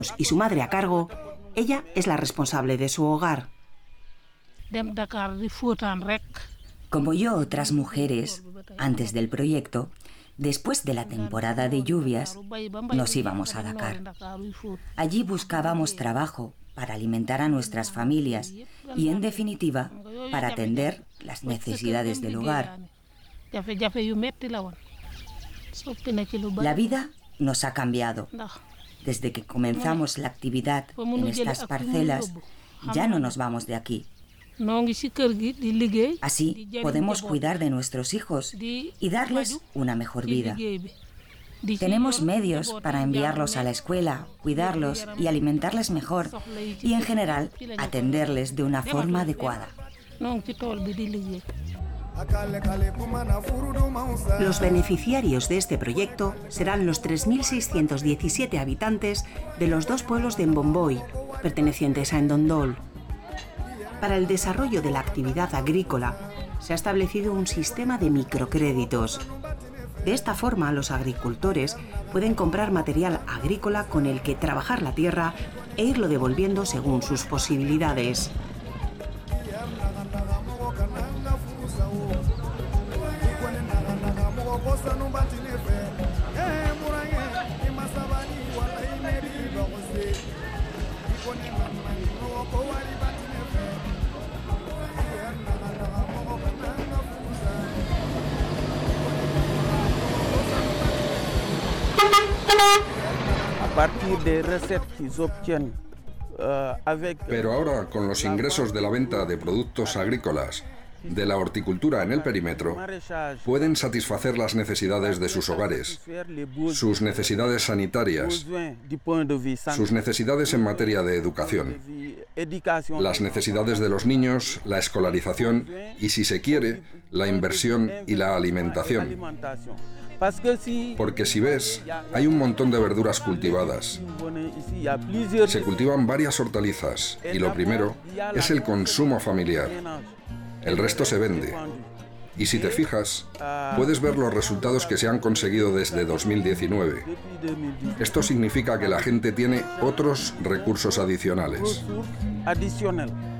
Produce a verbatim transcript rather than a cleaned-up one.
y su madre a cargo, ella es la responsable de su hogar. Como yo, otras mujeres, antes del proyecto, después de la temporada de lluvias, nos íbamos a Dakar. Allí buscábamos trabajo para alimentar a nuestras familias y, en definitiva, para atender las necesidades del hogar. La vida nos ha cambiado. Desde que comenzamos la actividad en estas parcelas, ya no nos vamos de aquí. Así podemos cuidar de nuestros hijos y darles una mejor vida. Tenemos medios para enviarlos a la escuela, cuidarlos y alimentarles mejor y, en general, atenderles de una forma adecuada. Los beneficiarios de este proyecto serán los tres mil seiscientos diecisiete habitantes de los dos pueblos de Mbomboy, pertenecientes a Ndondol. Para el desarrollo de la actividad agrícola se ha establecido un sistema de microcréditos. De esta forma, los agricultores pueden comprar material agrícola con el que trabajar la tierra e irlo devolviendo según sus posibilidades. Pero ahora, con los ingresos de la venta de productos agrícolas, de la horticultura en el perímetro, pueden satisfacer las necesidades de sus hogares, sus necesidades sanitarias, sus necesidades en materia de educación, las necesidades de los niños, la escolarización y, si se quiere, la inversión y la alimentación. Porque si ves, hay un montón de verduras cultivadas. Se cultivan varias hortalizas y lo primero es el consumo familiar. El resto se vende. Y si te fijas, puedes ver los resultados que se han conseguido desde dos mil diecinueve. Esto significa que la gente tiene otros recursos adicionales.